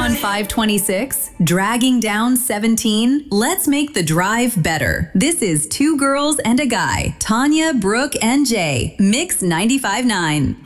on 526? Dragging down 17? Let's make the drive better. This is Two Girls and a Guy. Tanya, Brooke, and Jay. Mix 95.9.